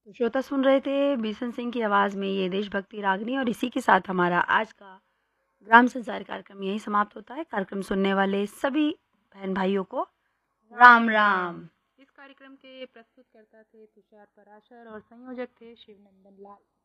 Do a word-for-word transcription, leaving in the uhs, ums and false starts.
तो श्रोता सुन रहे थे बीसन सिंह की आवाज़ में ये देशभक्ति रागनी, और इसी के साथ हमारा आज का ग्राम संसार कार्यक्रम यही समाप्त होता है। कार्यक्रम सुनने वाले सभी बहन भाइयों को राम राम। इस कार्यक्रम के प्रस्तुतकर्ता थे तुषार पराशर और संयोजक थे शिवनंदन लाल।